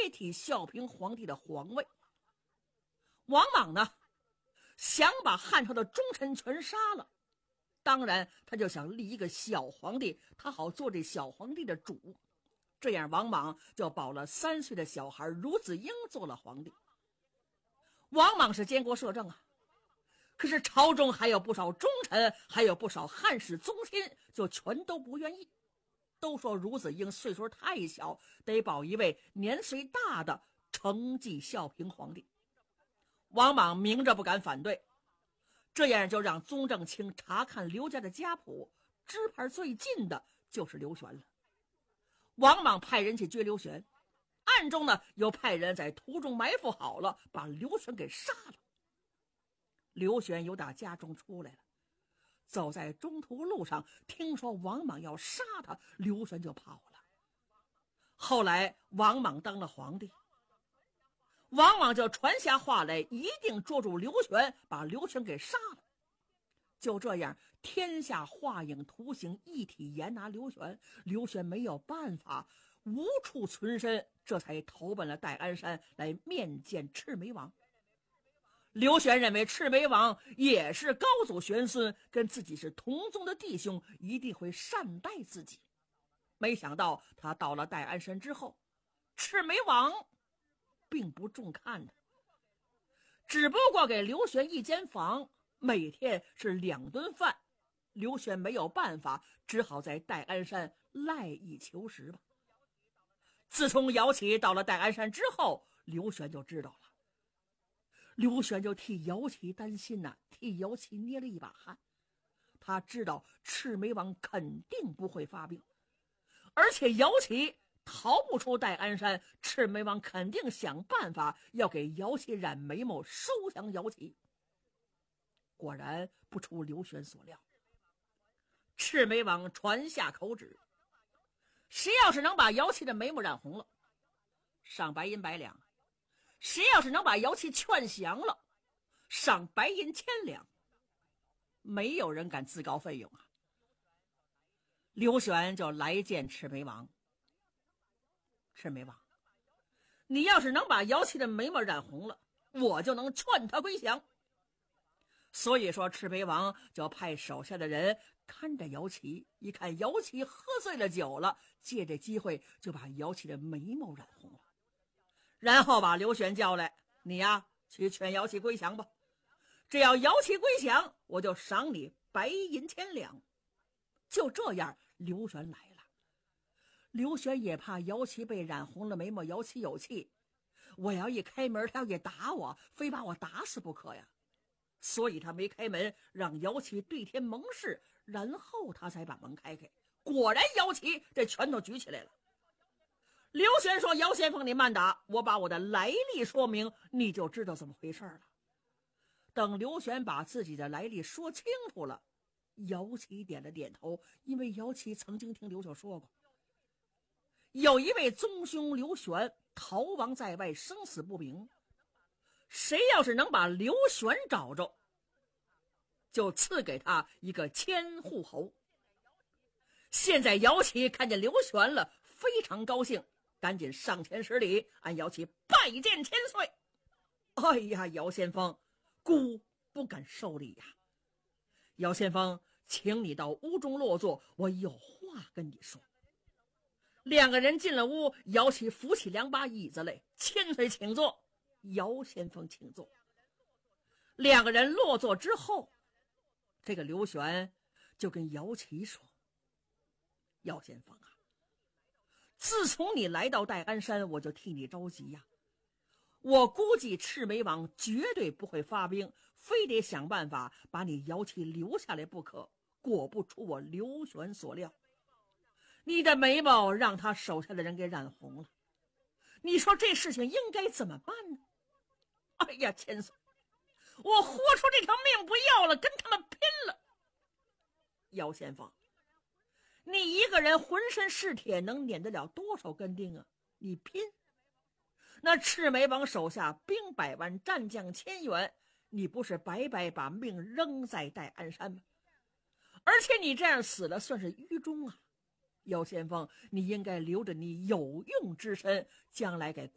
接替孝平皇帝的皇位。王莽呢，想把汉朝的忠臣全杀了，当然他就想立一个小皇帝，他好做这小皇帝的主。这样王莽就保了3岁的小孩孺子婴做了皇帝。王莽是监国摄政啊，可是朝中还有不少忠臣，还有不少汉室宗亲，就全都不愿意，都说孺子婴岁数太小，得保一位年岁大的承继孝平皇帝。王莽明着不敢反对，这样就让宗正卿查看刘家的家谱，支牌最近的就是刘玄了。王莽派人去追刘玄，暗中呢又派人在途中埋伏好了，把刘玄给杀了。刘玄由打家中出来了，走在中途路上，听说王莽要杀他，刘玄就跑了。后来王莽当了皇帝，王莽就传下话来，一定捉住刘玄，把刘玄给杀了。就这样，天下画影图形，一体严拿刘玄。刘玄没有办法，无处存身，这才投奔了戴安山，来面见赤眉王。刘玄认为赤眉王也是高祖玄孙，跟自己是同宗的弟兄，一定会善待自己。没想到他到了戴安山之后，赤眉王并不重看他，只不过给刘玄一间房，每天是2顿饭。刘玄没有办法，只好在戴安山赖以求食吧。自从姚启到了戴安山之后，刘玄就知道了。刘玄就替姚启担心呐，替姚启捏了一把汗。他知道赤眉王肯定不会发兵，而且姚启逃不出戴安山，赤眉王肯定想办法要给姚启染眉毛，收降姚启。果然不出刘玄所料，赤眉王传下口旨，谁要是能把姚启的眉毛染红了，赏白银100两；谁要是能把姚启劝降了，赏白银1000两。没有人敢自告奋勇啊。刘玄就来见赤眉王，赤眉王，你要是能把姚启的眉毛染红了，我就能劝他归降。所以说赤眉王就派手下的人看着姚启，一看姚启喝醉了酒了，借这机会就把姚启的眉毛染红了，然后把刘玄叫来，你呀去劝姚启归降吧，只要姚启归降，我就赏你白银1000两。就这样，刘玄来了。刘玄也怕姚启被染红了眉毛，姚启有气，我要一开门，他要一打我，非把我打死不可呀。所以他没开门，让姚启对天盟誓，然后他才把门开开。果然姚启这拳头举起来了。刘玄说，姚先锋你慢打，我把我的来历说明，你就知道怎么回事了。等刘玄把自己的来历说清楚了，姚启点了点头，因为姚启曾经听刘秀说过，有一位宗兄刘玄逃亡在外，生死不明，谁要是能把刘玄找着，就赐给他一个千户侯。现在姚启看见刘玄了，非常高兴，赶紧上前施礼，按姚启拜见千岁。哎呀，姚先锋，孤不敢受礼呀。姚先锋，请你到屋中落座，我有话跟你说。2个人进了屋，姚启扶起2把椅子来，千岁请坐。姚先锋请坐。2个人落座之后，这个刘玄就跟姚启说，姚先锋啊，自从你来到戴安山，我就替你着急呀。我估计赤眉王绝对不会发兵，非得想办法把你姚启留下来不可。果不出我刘玄所料，你的眉毛让他手下的人给染红了。你说这事情应该怎么办呢？哎呀，千岁，我豁出这条命不要了，跟他们拼了。姚先锋，你一个人浑身是铁，能撵得了多少根钉啊？你拼！那赤眉王手下兵100万，战将1000员，你不是白白把命扔在戴安山吗？而且你这样死了，算是愚忠啊。姚先锋，你应该留着你有用之身，将来给